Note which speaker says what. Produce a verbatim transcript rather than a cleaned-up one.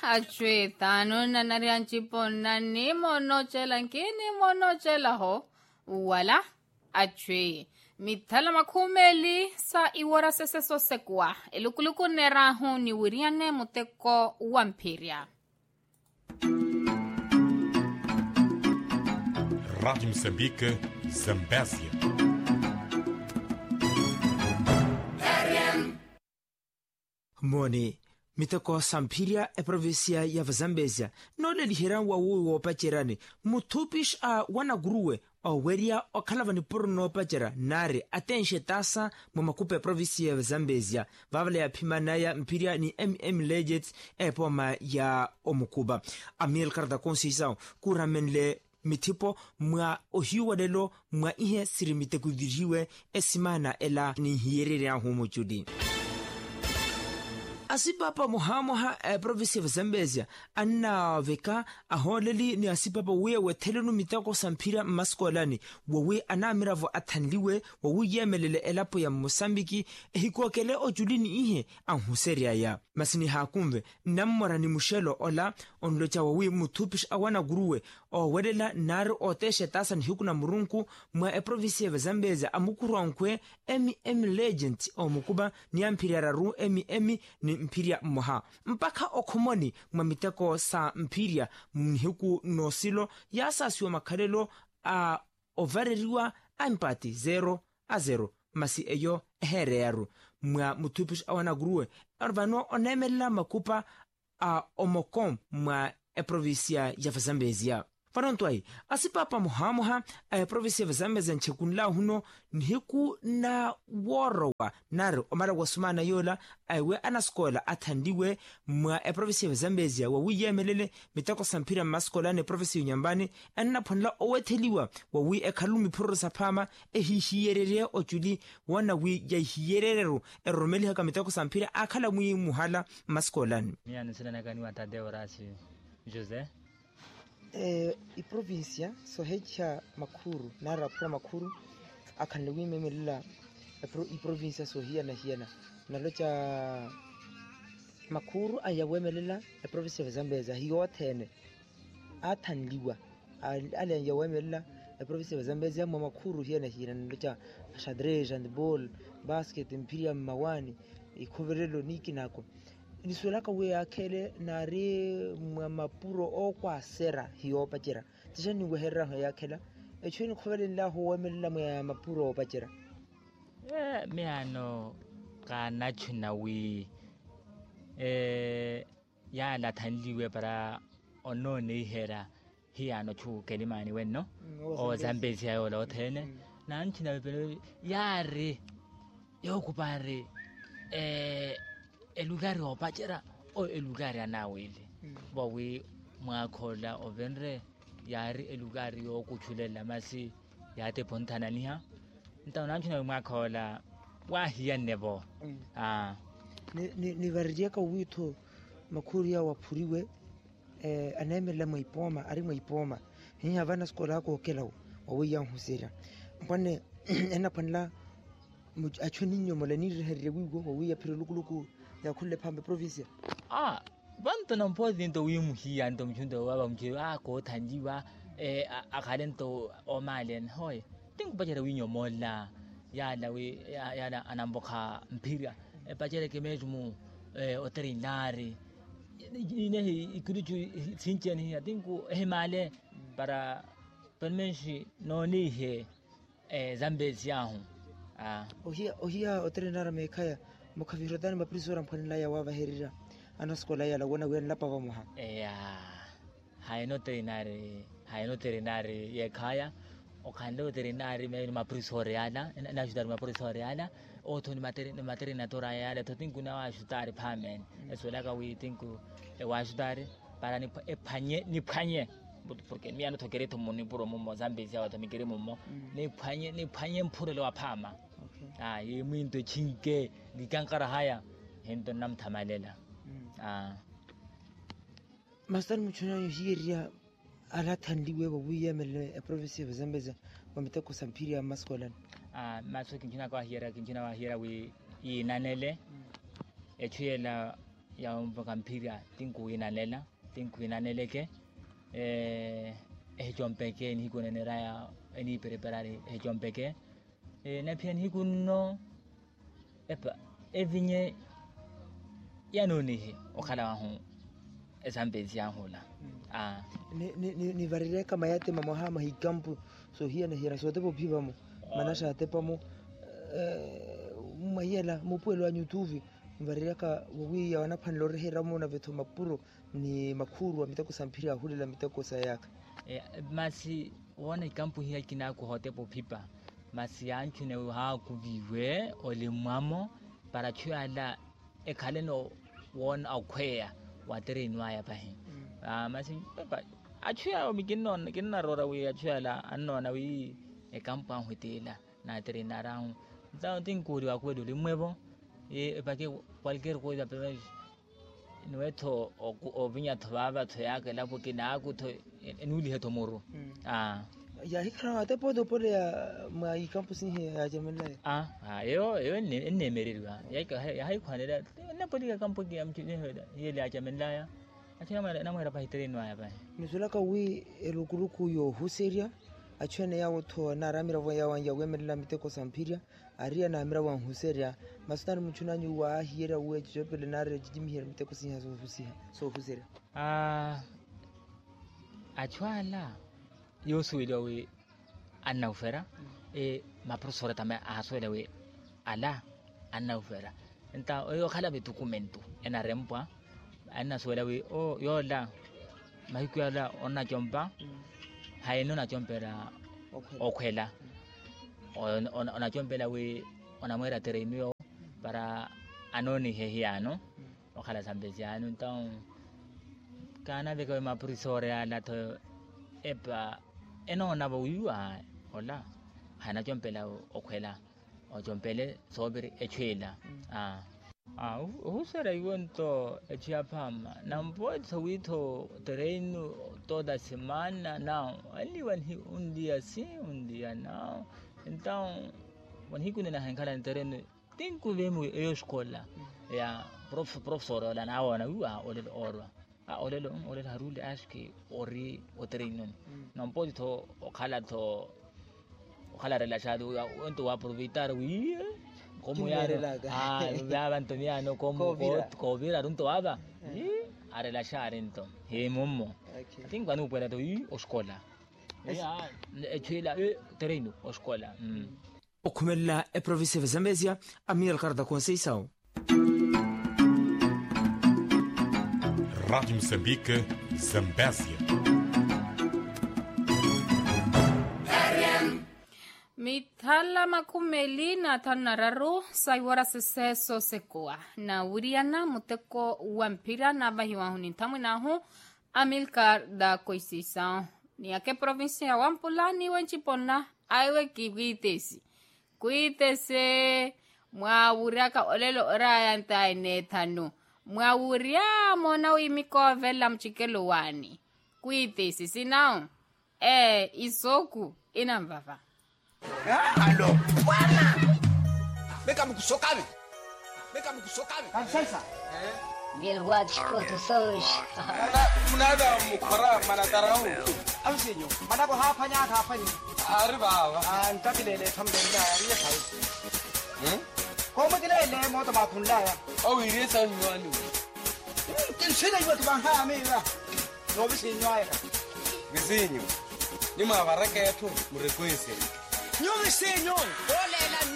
Speaker 1: achweta no nanarianchipona ni monochela nkini monochela ho wala achwe mithala makhumeli sa iwora seseso sekwa elukuluku nerahu ni wiriane muteko wa mpiria.
Speaker 2: Rádio Moçambique, Zambésia.
Speaker 3: Moni miteko sampiria e provinsia ya Zambésia no le lihiran wa wo pacherani mutupish a wana gruwe o weria o kalavani purno pachera nare atenshe tasa mu makupe provinsia ya Zambésia vavale ya pimana ya mpiria ni M M Legends e poma ya omukuba amil karda konsisa kuramenle mitipo mwa ohiwa delo mwa ihe sirimite kudiriwe esimana ela ni hierere ya humo judi. Asipapa muhamoha e provinsi ya Zambésia anna veka aholeli ni asipapa we wethelenu mitako sampira maskolani wawe anamiravo athanliwe wawe yemelele elapo ya Mosambiki ehikuakele ojulini ihe anhuseria ya masini hakumve nammora ni mushelo ola onlocha wawe mutupish awana guruwe o wedela nar oteshe tasa ni hukuna murunku mwa e provinsi ya Zambésia amukuru ankwe M M Legend o mukuba ni ampiriararu M M ni mpiria moha mpaka okomoni mwamiteko sa mpiria mhiku nosilo yasasiwa makalelo a overeriwa empati zero a zero masi eyo herearu mwa mutupish awana gruwe arvano onemela makupa a omokom mwa e provinsia ya Zambésia. Farontwai asipapa muhamoha e provinsia ya Zambésia nchekunla huno nihiku na worowa nare omara wasumana yola aiwe anaskola athandiwe mwa e provinsia ya Zambésia wa wiyemelele mitako sampira maskola ne provinsia unyambani anaponla owetheliwa wa wi ekhalumi porosa phama ehihiyerere ochuli wana wi yahiyerero eromeli haka mitako sampira akhala mwi muhala maskolani
Speaker 4: miana sina kani watade orasi Jose
Speaker 5: eh iprovinsia sohecha makuru nara kwa makuru akanlewi memelila iprovinsia sohia na hiana nalocha makuru ayawemelela iprovinsia ya Zambésia hiyo thene athanliwa ale ayawemelela iprovinsia ya Zambésia mwa makuru hiana hiana nalocha xadrez handball basket mpira mawani ikhoverelo niki nako nisolaka we akele nare mapuro okwa sera hiyo pachera tishani weherra yakela echweni khovelela ho wemella mwa mapuro opachera
Speaker 4: eh meano ka nachuna we eh ya la thanliwe para onone hera hiano chu kelimani wenno o Zambésia yo lo thene nanchina belo yare yokupare eh elugari opachera o elugari anawile bawe mwakhola ovenre yari elugari yokuchulela masi yate ponthana niha ntana nchina mwakhola wahia nebo ah
Speaker 5: ni ni varjia ka witho makuria wapuriwe eh anemela moipoma ari moipoma hinya vana skola ko kelawo wawe ya husera mpane ena panla achoni nyomole ni herre wigo wawe ya pirulukuluku ya kulle pambe provinsia
Speaker 4: ah bantu no podi ndo wimu hiya ndo mchundo baba mchi ah ko thanjiwa eh akhalento o malen hoy tingu pajera winyo mola ya la we ya la anambokha mphira e pajera kemejumu eh oterinari ine ikuruchu sincheni ya tingu hemale para permenshi no ni he eh Zambésia hu ah
Speaker 5: ohia ohia oterinara mekaya mukavirodani maprisora mphanila ya wava herira anaskola ya la wona wen lapa va moha
Speaker 4: eh haino terinari haino terinari ye khaya okhande terinari me maprisora yana na judar maprisora yana otho ni materi materi na tora ya to tinku na wa judar phamen esola ka we tinku e wa judar para ni ephanye ni phanye porque mi ano thokere to moni puro mo Zambésia wa tamikere mo ni phanye ni phanye mphurelo wa phama ah yiminto chinke ngikankara haya hento namthamalela ah
Speaker 5: master muchona yiria ala thandiwe bobuyemele e province ya Zambésia bamiteko sampiria maskolani
Speaker 4: ah maso kinjina kwa hiera kinjina wa hiera we inanele echuyela ya mvakampiria tinku inalela tinku inaneleke eh e jompeke ni kunene raya eni preparare e jompeke e na pia ni kunno epa evinye yanoni okhala wa hu esambezi ya hola ah
Speaker 5: ni ni ni varire kama yate mama ha mahikampu so hiya na hira so te bopiba mo manasha te pamo eh mayela mopwelo anyutuvi varire ka wi ya wana phanlo re hira mo na vetho mapuro ni makhuru amita kusamphira hulela mita kosa yaka
Speaker 4: e masi wona ikampu hiya kina ku hote bopipa masi yanchune ha ku viwe ole mwamo para chuala e khaleno won akhwea wa terenwa ya pahe ah masi pa achua o mikinno kinna rora we achuala annona wi e kampa hotela na terena rao nta tinkuri wa kwedo limwebo e pake cualquier cosa pero no eto o vinya thwaba thoyaka lapho kina ku tho enuli heto moro ah
Speaker 5: ya hikra te podo pole ya mai campus ni ya jamela
Speaker 4: ah ah yo yo ne ne merirwa ya ka ya hai khwanela na podi ka campo ki am chine hoda ye ya jamela ya achina mara na mara pa hitereno ya pa
Speaker 5: nisula ka wi elukuruku yo huseria achene ya wotho na ramira vo ya wanja wemelela miteko sampiria aria na amira wan huseria masitani mchunanyi wa hiera we jopele na re jimi hiera miteko sinya so husia so huseria
Speaker 4: ah achwala yo suile we anna ufera e ma profesora tama asoile we ala anna ufera enta yo khala be documento ena rempwa anna suile we o yo la maikuala ona jomba haino na jompera okhwela ona ona jompela we ona mwera tereno para anoni hehiano okhala sambeziano então kana de ko ma profesora ala to epa eno na boyua hola hana jompela okhwela o jompele sobere echela ah ah usera iwento echiapama nampoetsa witho terreno toda semana now only when he un dia sim un dia now então when he kunena hankala terreno tinku vemu e escola ya prof professor la na wana wa ole orwa a ole lo ole harule aski ori o terreno nampoetso okhala to okhala relashado onto aproveitar wi como ya ah ya bantoniano como covira runto aba y a relashar ento he momo tin quando pueda to y escola ya echila terreno escola
Speaker 3: okumela e province de Zambezia Amir Carda Conceição
Speaker 2: Rádio Moçambique, Zambésia.
Speaker 1: Mithala makumeli na tanararu saiwara seseso sekua na wiriana muteko wampira na bahiwa hunintamu nahu Amilcar da Conceição ni ake provinsia ya Wampulani wenchipona aiwe kibitesi kuitese mwawuriaka olelo oraya ntaine tanu mwawuria mona wimiko vela mchikelo wani kuitesi sinao e isoku inamvava
Speaker 6: Allo, bwana. Beka mkusokame. Beka mkusokame.
Speaker 7: Kansa.
Speaker 6: Eh?
Speaker 7: Bien roi de Coto Songe.
Speaker 6: Munada mukora manatarau.
Speaker 7: Amsinyo. Manako hapa nyaka hapa ni.
Speaker 6: Ari baba.
Speaker 7: Ah, ntakilele thamdenda ya sai.
Speaker 6: Hmm?
Speaker 7: Komo kilele moto makunda ya.
Speaker 6: Oh, ire sa nywani.
Speaker 7: Kinshina yote banga mira. No bisinyo ya.
Speaker 6: Bisinyo. Ni mabaraka yetu murekwese.
Speaker 7: Nyo bisinyo. Ole